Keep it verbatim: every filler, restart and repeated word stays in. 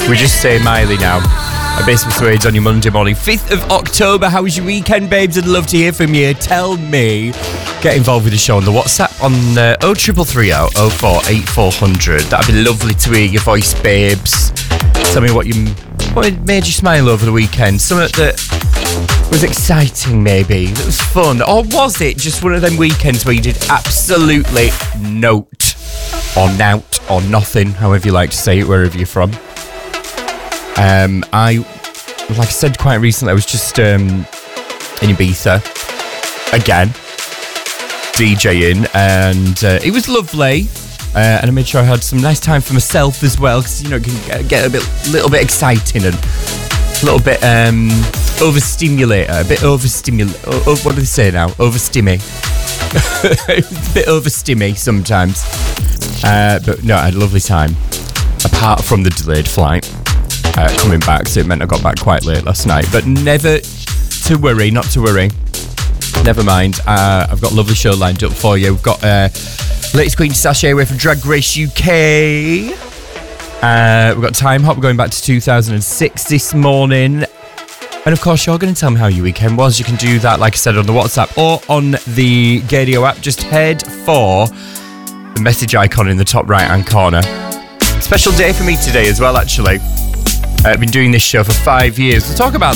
We just say Miley now. Abyss Persuades on your Monday morning, fifth of October. How was your weekend, babes? I'd love to hear from you. Tell me. Get involved with the show on the WhatsApp on uh, oh three three three oh oh four eight four hundred. That'd be lovely to hear your voice, babes. Tell me what you what made you smile over the weekend. Something that was exciting, maybe. That was fun. Or was it just one of them weekends where you did absolutely note or nout or nothing, however you like to say it, wherever you're from? Um, I, like I said quite recently, I was just um, in Ibiza again, DJing, and uh, it was lovely. Uh, and I made sure I had some nice time for myself as well, because you know it can get a bit, little bit exciting and a little bit um, overstimulated, a bit overstimulate. Oh, what do they say now? Overstimmy. A bit overstimmy sometimes. Uh, but no, I had a lovely time. Apart from the delayed flight. Uh, coming back, so it meant I got back quite late last night, but never to worry, not to worry, never mind. uh, I've got a lovely show lined up for you. We've got uh, latest Queen Sasha away from Drag Race U K. Uh, we've got Time Hop going back to two thousand six this morning, and of course you're going to tell me how your weekend was. You can do that, like I said, on the WhatsApp or on the Gadio app. Just head for the message icon in the top right hand corner. Special day for me today as well, actually. Uh, I've been doing this show for five years. We'll talk about